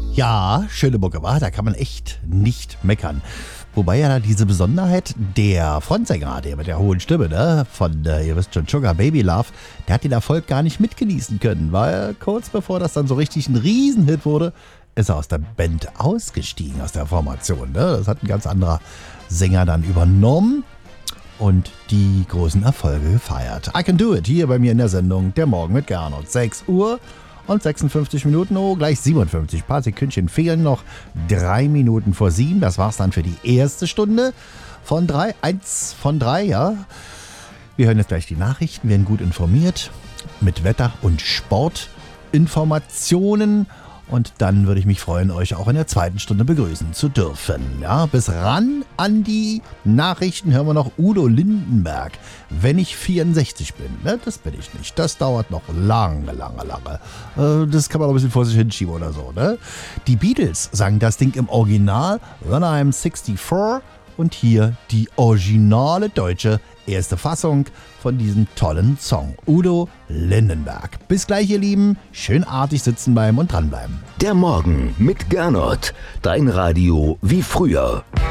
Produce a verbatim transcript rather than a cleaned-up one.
Ja, schöne Mucke, war, da kann man echt nicht meckern. Wobei ja diese Besonderheit, der Frontsänger, der mit der hohen Stimme, ne, von, äh, ihr wisst schon, Sugar Baby Love, der hat den Erfolg gar nicht mitgenießen können, weil kurz bevor das dann so richtig ein Riesenhit wurde, ist er aus der Band ausgestiegen, aus der Formation. Ne? Das hat ein ganz anderer Sänger dann übernommen und die großen Erfolge gefeiert. I Can Do It, hier bei mir in der Sendung Der Morgen mit Gernot. sechs Uhr und sechsundfünfzig Minuten, oh, gleich siebenundfünfzig. Ein paar Sekündchen fehlen noch. Drei Minuten vor sieben, das war's dann für die erste Stunde von drei. Eins von drei, ja. Wir hören jetzt gleich die Nachrichten, werden gut informiert mit Wetter- und Sportinformationen. Und dann würde ich mich freuen, euch auch in der zweiten Stunde begrüßen zu dürfen. Ja, bis ran an die Nachrichten hören wir noch Udo Lindenberg. Wenn ich vierundsechzig bin, ne, das bin ich nicht. Das dauert noch lange, lange, lange. Äh, das kann man noch ein bisschen vor sich hinschieben oder so. Ne? Die Beatles sagen das Ding im Original When I'm sixty-four. Und hier die originale deutsche erste Fassung von diesem tollen Song. Udo Lindenberg. Bis gleich, ihr Lieben. Schön artig sitzen bleiben und dranbleiben. Der Morgen mit Gernot. Dein Radio wie früher.